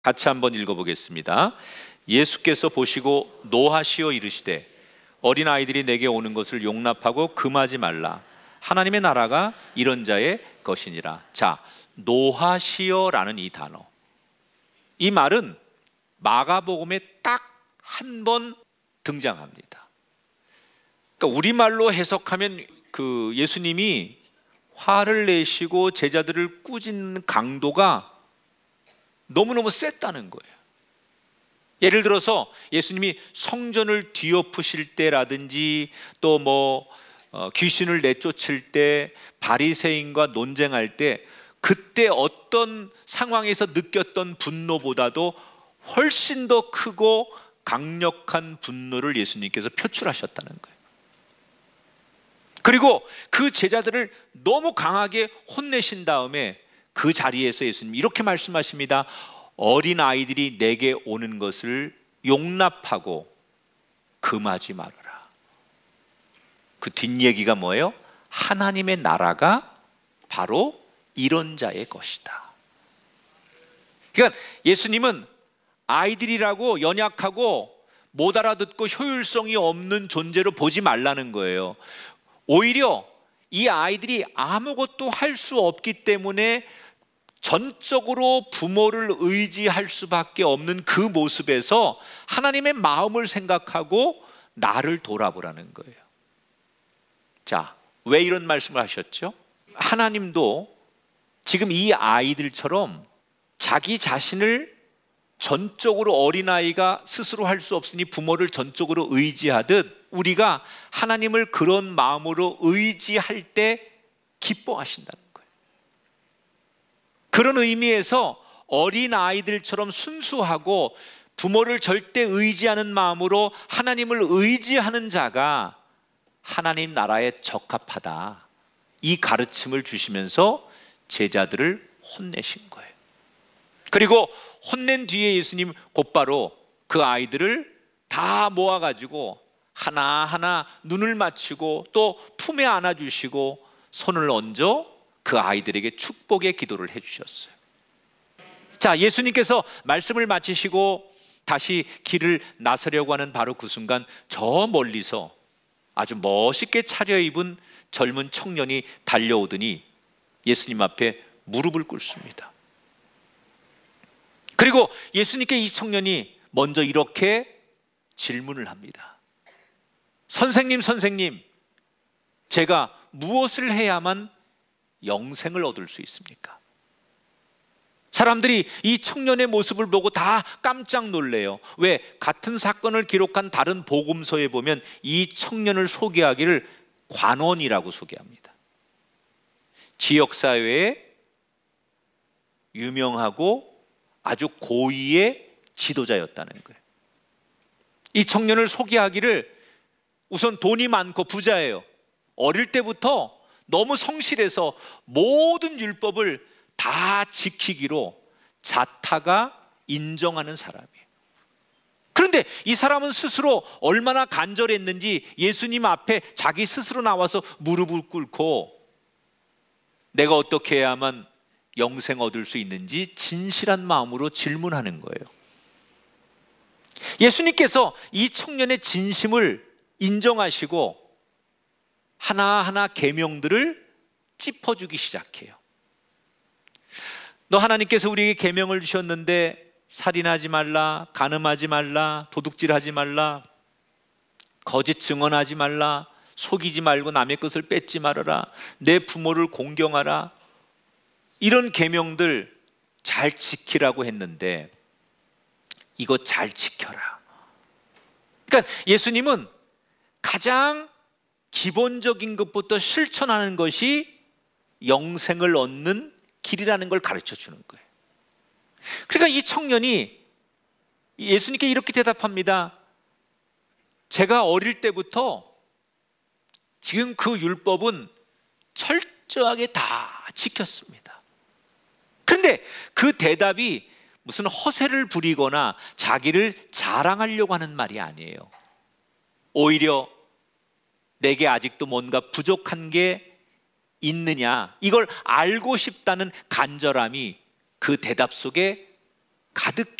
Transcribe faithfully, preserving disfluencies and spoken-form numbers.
같이 한번 읽어보겠습니다. 예수께서 보시고 노하시어 이르시되 어린아이들이 내게 오는 것을 용납하고 금하지 말라. 하나님의 나라가 이런 자의 것이니라. 자, 노하시어라는 이 단어, 이 말은 마가복음에 딱 한 번 등장합니다. 그러니까 우리말로 해석하면 그 예수님이 화를 내시고 제자들을 꾸짖는 강도가 너무너무 셌다는 거예요. 예를 들어서 예수님이 성전을 뒤엎으실 때라든지 또 뭐 어, 귀신을 내쫓을 때, 바리새인과 논쟁할 때, 그때 어떤 상황에서 느꼈던 분노보다도 훨씬 더 크고 강력한 분노를 예수님께서 표출하셨다는 거예요. 그리고 그 제자들을 너무 강하게 혼내신 다음에 그 자리에서 예수님이 이렇게 말씀하십니다. 어린아이들이 내게 오는 것을 용납하고 금하지 말아라. 그 뒷얘기가 뭐예요? 하나님의 나라가 바로 이런 자의 것이다. 그러니까 예수님은 아이들이라고 연약하고 못 알아듣고 효율성이 없는 존재로 보지 말라는 거예요. 오히려 이 아이들이 아무것도 할 수 없기 때문에 전적으로 부모를 의지할 수밖에 없는 그 모습에서 하나님의 마음을 생각하고 나를 돌아보라는 거예요. 자, 왜 이런 말씀을 하셨죠? 하나님도 지금 이 아이들처럼 자기 자신을 전적으로, 어린아이가 스스로 할 수 없으니 부모를 전적으로 의지하듯 우리가 하나님을 그런 마음으로 의지할 때 기뻐하신다는 거예요. 그런 의미에서 어린아이들처럼 순수하고 부모를 절대 의지하는 마음으로 하나님을 의지하는 자가 하나님 나라에 적합하다, 이 가르침을 주시면서 제자들을 혼내신 거예요. 그리고 혼낸 뒤에 예수님 곧바로 그 아이들을 다 모아가지고 하나하나 눈을 맞추고 또 품에 안아주시고 손을 얹어 그 아이들에게 축복의 기도를 해주셨어요. 자, 예수님께서 말씀을 마치시고 다시 길을 나서려고 하는 바로 그 순간 저 멀리서 아주 멋있게 차려입은 젊은 청년이 달려오더니 예수님 앞에 무릎을 꿇습니다. 그리고 예수님께 이 청년이 먼저 이렇게 질문을 합니다. 선생님, 선생님, 제가 무엇을 해야만 영생을 얻을 수 있습니까? 사람들이 이 청년의 모습을 보고 다 깜짝 놀래요. 왜? 같은 사건을 기록한 다른 복음서에 보면 이 청년을 소개하기를 관원이라고 소개합니다. 지역사회에 유명하고 아주 고위의 지도자였다는 거예요. 이 청년을 소개하기를 우선 돈이 많고 부자예요. 어릴 때부터 너무 성실해서 모든 율법을 다 지키기로 자타가 인정하는 사람이에요. 그런데 이 사람은 스스로 얼마나 간절했는지 예수님 앞에 자기 스스로 나와서 무릎을 꿇고 내가 어떻게 해야만 영생 얻을 수 있는지 진실한 마음으로 질문하는 거예요. 예수님께서 이 청년의 진심을 인정하시고 하나하나 계명들을 짚어주기 시작해요. 너 하나님께서 우리에게 계명을 주셨는데 살인하지 말라, 간음하지 말라, 도둑질하지 말라, 거짓 증언하지 말라, 속이지 말고 남의 것을 뺏지 말아라, 내 부모를 공경하라, 이런 계명들 잘 지키라고 했는데 이거 잘 지켜라. 그러니까 예수님은 가장 기본적인 것부터 실천하는 것이 영생을 얻는 길이라는 걸 가르쳐 주는 거예요. 그러니까 이 청년이 예수님께 이렇게 대답합니다. 제가 어릴 때부터 지금 그 율법은 철저하게 다 지켰습니다. 그런데 그 대답이 무슨 허세를 부리거나 자기를 자랑하려고 하는 말이 아니에요. 오히려 내게 아직도 뭔가 부족한 게 있느냐, 이걸 알고 싶다는 간절함이 그 대답 속에 가득히